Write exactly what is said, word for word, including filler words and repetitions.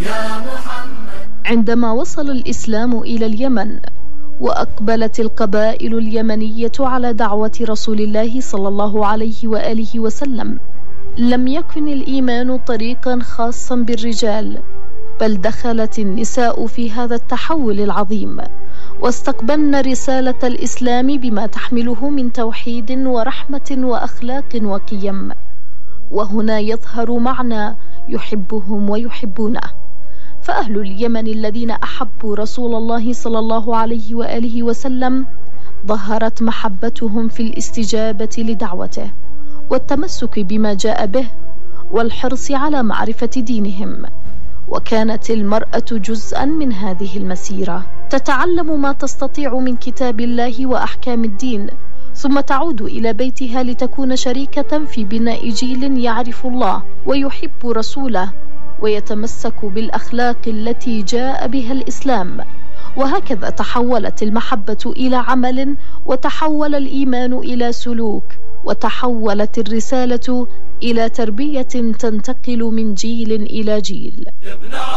عندما وصل الإسلام إلى اليمن وأقبلت القبائل اليمنية على دعوة رسول الله صلى الله عليه وآله وسلم، لم يكن الإيمان طريقا خاصا بالرجال، بل دخلت النساء في هذا التحول العظيم، واستقبلن رسالة الإسلام بما تحمله من توحيد ورحمة وأخلاق وقيم. وهنا يظهر معنى يحبهم ويحبونه، فأهل اليمن الذين أحبوا رسول الله صلى الله عليه وآله وسلم ظهرت محبتهم في الاستجابة لدعوته والتمسك بما جاء به والحرص على معرفة دينهم. وكانت المرأة جزءا من هذه المسيرة، تتعلم ما تستطيع من كتاب الله وأحكام الدين، ثم تعود إلى بيتها لتكون شريكة في بناء جيل يعرف الله ويحب رسوله ويتمسك بالأخلاق التي جاء بها الإسلام. وهكذا تحولت المحبة إلى عمل، وتحول الإيمان إلى سلوك، وتحولت الرسالة إلى تربية تنتقل من جيل إلى جيل.